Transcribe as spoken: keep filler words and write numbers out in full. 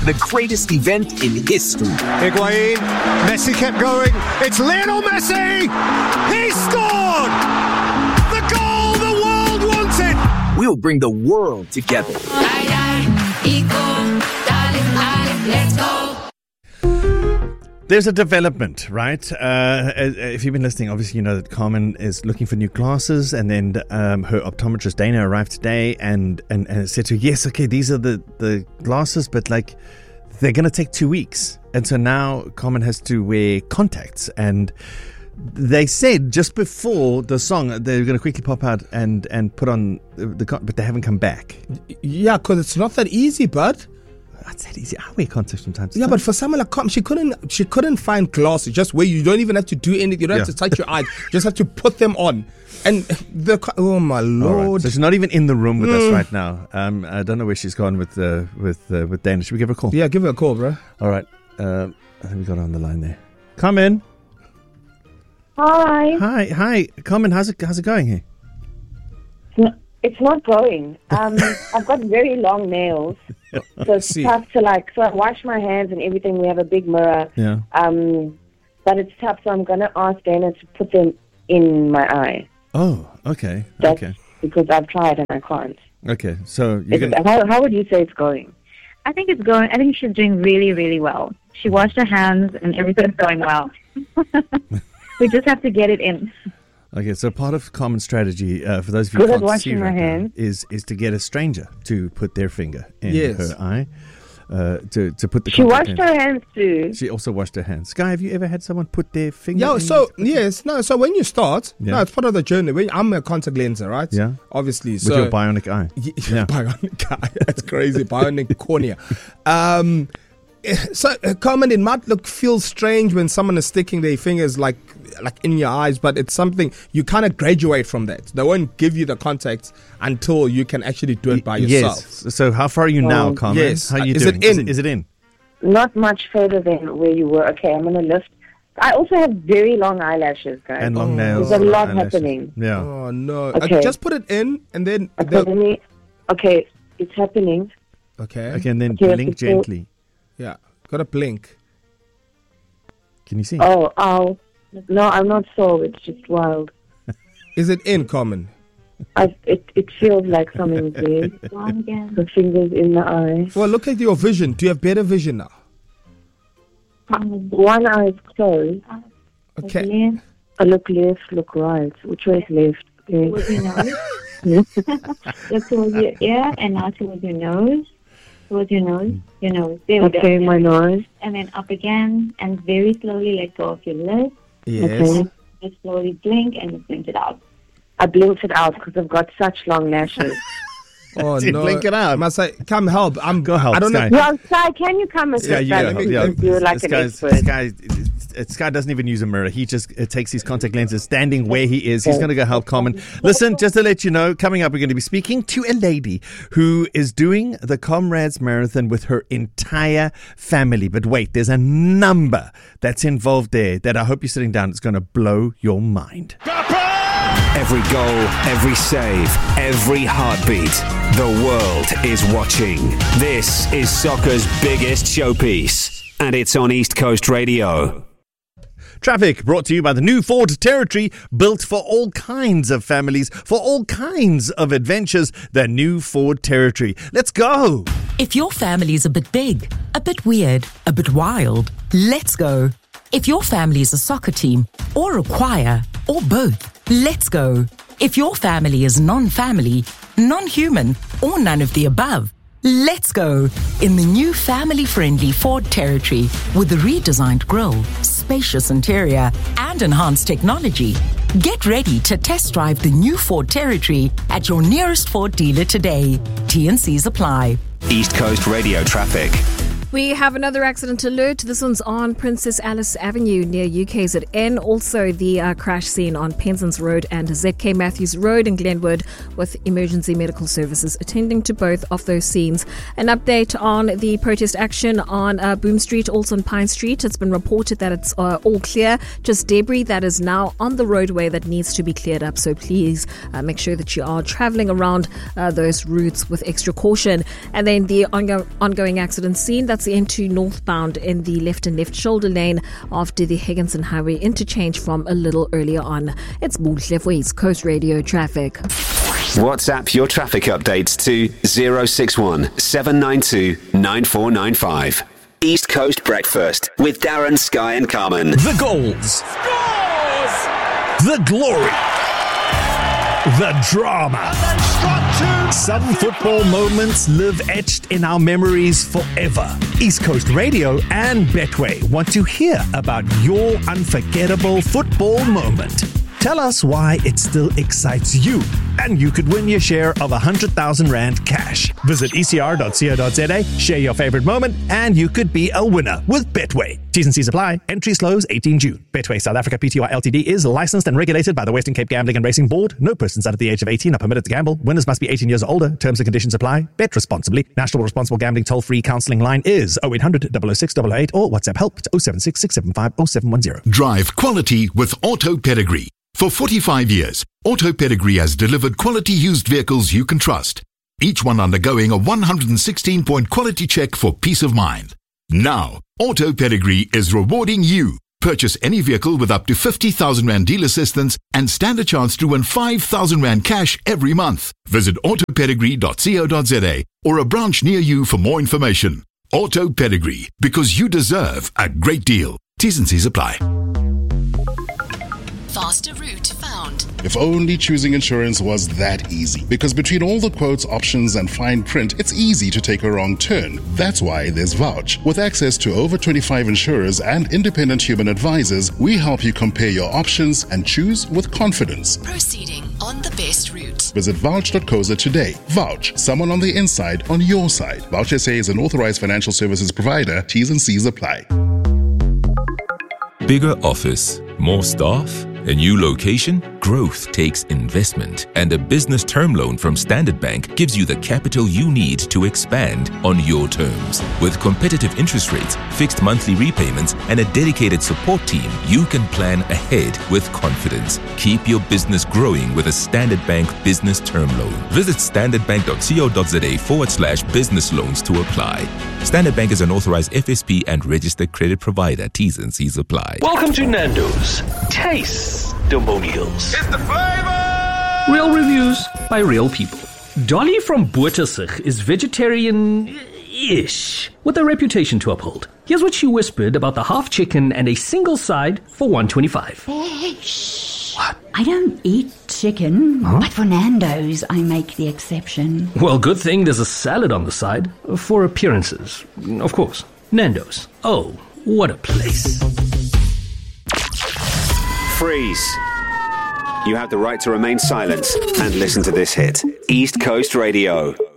the greatest event in history. Higuain, Messi kept going. It's Lionel Messi! He scored! The goal the world wanted! We'll bring the world together. Let's go. There's a development, right? Uh, if you've been listening, obviously you know that Carmen is looking for new glasses, and then um, her optometrist Dana arrived today and, and, and said to her, yes, okay, these are the, the glasses, but like they're going to take two weeks. And so now Carmen has to wear contacts, and they said just before the song they're going to quickly pop out and, and put on the, the but they haven't come back. Yeah, because it's not that easy, bud. That's that easy. I wear contacts from time to Yeah, time. but for someone like Carmen, she couldn't she couldn't find glasses just where you don't even have to do anything. You don't Yeah. have to touch your eyes. You just have to put them on. And the oh my All lord. right. So she's not even in the room with us Mm. right now. Um, I don't know where she's gone with uh, with uh, with Dana. Should we give her a call? Yeah, give her a call, bro. All right. Uh, I think we got her on the line there. Come in. Hi. Hi, hi, Carmen. How's it how's it going here? No, it's not going. Um, I've got very long nails, so it's See. tough to like. So I wash my hands and everything. We have a big mirror. Yeah. Um, but it's tough. So I'm gonna ask Dana to put them in my eye. Oh, okay, That's okay, because I've tried and I can't. okay. So you're Is gonna. it, how, how would you say it's going? I think it's going, I think she's doing really, really well. She washed her hands and everything's going well. We just have to get it in. Okay, so part of Carmen's strategy, uh, for those of you Good who at can't see washing my right now, hands. is is to get a stranger to put their finger in Yes. her eye, uh, to to put the. She contact washed lens. her hands too. She also washed her hands. Sky, have you ever had someone put their finger? Yeah, in so your- yes, no. So when you start, Yeah. no, it's part of the journey. When I'm a contact lenser, right? Yeah. Obviously, with so your bionic eye. Y- Yeah. bionic eye. That's crazy. Bionic cornea. Um, eh, so, uh, Carmen, it might look feel strange when someone is sticking their fingers like like in your eyes, but it's something you kind of graduate from that. They won't give you the contacts until you can actually do it by yourself. Yes. So how far are you now, Um, Carmen? yes. How are you Is doing? it Is in? it, is it in? Not much further than where you were. Okay, I'm gonna lift. I also have very long eyelashes, guys. And long nails. There's a lot eyelashes. happening. Yeah. Oh no! Okay. Uh, just put it in, and then Okay, the- let me, okay, it's happening. okay, Okay, and then Okay, blink so- gently. yeah, gotta blink. Can you see? Oh, ow. No, I'm not sore. It's just wild. Is it in, Carmen? I, it, it feels like something's there. Long again. The fingers in the eye. Well, look at your vision. Do you have better vision now? One eye is closed. Okay. Again. I look left, look right. Which way is left? Okay. Towards your nose. Look towards your ear and now towards your nose. Towards your nose. Your nose. There we Okay, go. my nose. And then up again and very slowly let go of your lid. Yes. Okay. Just slowly blink and just blink it out. I blinked it out because I've got such long lashes. Oh Did no! blink it out. Must I come help? I'm Go help, I don't Sky. know. Well, Sai, can you come assist Yeah, you that? go. me- Yeah. let me- You're like This an guy's- expert. this guy, this guy doesn't even use a mirror. He just uh, takes his contact lenses, standing where he is. He's going to go help Carmen. Listen, just to let you know, coming up, we're going to be speaking to a lady who is doing the Comrades Marathon with her entire family. But wait, there's a number that's involved there that I hope you're sitting down. It's going to blow your mind. Every goal, every save, every heartbeat. The world is watching. This is soccer's biggest showpiece, and it's on East Coast Radio. Traffic brought to you by the new Ford Territory, built for all kinds of families, for all kinds of adventures. The new Ford Territory. Let's go. If your family's a bit big, a bit weird, a bit wild, let's go. If your family is a soccer team, or a choir, or both, let's go. If your family is non-family, non-human, or none of the above, let's go in the new family-friendly Ford Territory with a redesigned grille, spacious interior, and enhanced technology. Get ready to test drive the new Ford Territory at your nearest Ford dealer today. T and C's apply. East Coast Radio traffic. We have another accident alert. This one's on Princess Alice Avenue near U K Z N. Also, the uh, crash scene on Penzance Road and Z K Matthews Road in Glenwood, with emergency medical services attending to both of those scenes. An update on the protest action on uh, Boom Street, also on Pine Street. It's been reported that it's uh, all clear. Just debris that is now on the roadway that needs to be cleared up. So please uh, make sure that you are travelling around uh, those routes with extra caution. And then the ongo- ongoing accident scene that's cuts into northbound in the left and left shoulder lane after the Higginson Highway interchange from a little earlier on. It's Buhle for East Coast Radio Traffic. WhatsApp your traffic updates to zero six one seven nine two nine four nine five. East Coast Breakfast with Darren, Sky and Carmen. The goals. Scores! The glory. The drama. Some football moments live etched in our memories forever. East Coast Radio and Betway want to hear about your unforgettable football moment. Tell us why it still excites you, and you could win your share of one hundred thousand Rand cash. Visit e c r dot co dot z a, share your favorite moment, and you could be a winner with Betway. T's and C's apply. Entry slows eighteenth of June. Betway South Africa Pty Ltd is licensed and regulated by the Western Cape Gambling and Racing Board. No persons under the age of eighteen are permitted to gamble. Winners must be eighteen years or older. Terms and conditions apply. Bet responsibly. National Responsible Gambling toll-free counselling line is oh eight hundred, double oh six, double oh eight or WhatsApp help to oh seven six, six seven five, oh seven one zero. Drive quality with Auto Pedigree. For forty-five years, Auto Pedigree has delivered quality used vehicles you can trust, each one undergoing a one hundred sixteen point quality check for peace of mind. Now, Auto Pedigree is rewarding you. Purchase any vehicle with up to fifty thousand Rand deal assistance and stand a chance to win five thousand Rand cash every month. Visit auto pedigree dot co dot z a or a branch near you for more information. Auto Pedigree, because you deserve a great deal. T's and C's apply. Faster route found. If only choosing insurance was that easy. Because between all the quotes, options, and fine print, it's easy to take a wrong turn. That's why there's Vouch. With access to over twenty-five insurers and independent human advisors, we help you compare your options and choose with confidence. Proceeding on the best route. Visit vouch dot co za today. Vouch, someone on the inside on your side. Vouch S A is an authorized financial services provider. T's and C's apply. Bigger office, more staff, a new location? Growth takes investment, and a business term loan from Standard Bank gives you the capital you need to expand on your terms. With competitive interest rates, fixed monthly repayments, and a dedicated support team, you can plan ahead with confidence. Keep your business growing with a Standard Bank business term loan. Visit standard bank dot co dot z a forward slash business loans to apply. Standard Bank is an authorized F S P and registered credit provider. T's and C's apply. Welcome to Nando's. Taste testimonials. It's the flavor! Real reviews by real people. Dolly from Bottersig is vegetarian-ish, with a reputation to uphold. Here's what she whispered about the half chicken and a single side for one twenty-five. Fish. What? I don't eat chicken, huh? But for Nando's, I make the exception. Well, good thing there's a salad on the side for appearances. Of course. Nando's. Oh, what a place. Freeze. You have the right to remain silent and listen to this hit. East Coast Radio.